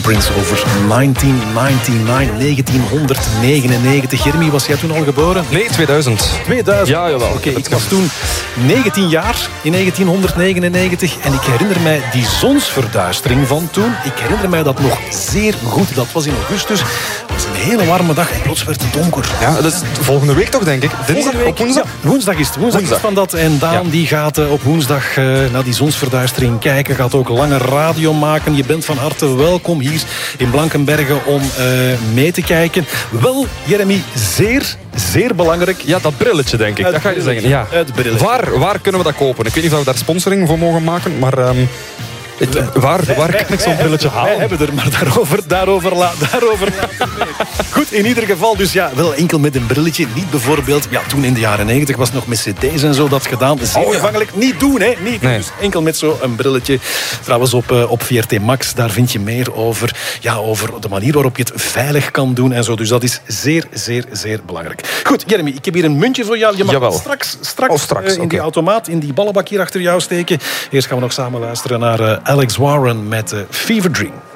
Prince over 1999. Jeremy, was jij toen al geboren? Nee, 2000. 2000? Ja, jawel. Oké, ik was toen 19 jaar in 1999 en ik herinner mij die zonsverduistering van toen. Ik herinner mij dat nog zeer goed. Dat was in augustus. Het was een hele warme dag en plots werd het donker. Ja, dat is volgende week toch, denk ik? Dinsdag op woensdag? Ja, woensdag is het. Woensdag is van dat. En Daan die gaat op woensdag naar die zonsverduistering kijken. Gaat ook lange radio maken. Je bent van harte welkom hier in Blankenberge om mee te kijken. Wel, Jeremy, zeer belangrijk. Ja, dat brilletje, denk ik. Dat ga je zeggen. Ja. Het brilletje. Waar kunnen we dat kopen? Ik weet niet of we daar sponsoring voor mogen maken, maar... Waar kan ik zo'n brilletje halen? Wij hebben er, maar daarover later meer. Goed, in ieder geval dus ja, wel enkel met een brilletje. Niet bijvoorbeeld, ja, toen in de jaren 90 was het nog met cd's en zo dat gedaan. Zeer gevaarlijk. Niet doen, hè. Niet. Nee. Dus enkel met zo'n brilletje. Trouwens, op VRT Max, daar vind je meer over de manier waarop je het veilig kan doen en zo. Dus dat is zeer belangrijk. Goed, Jeremy, ik heb hier een muntje voor jou. Je mag straks in die automaat, in die ballenbak hier achter jou steken. Eerst gaan we nog samen luisteren naar Alex Warren met Fever Dream.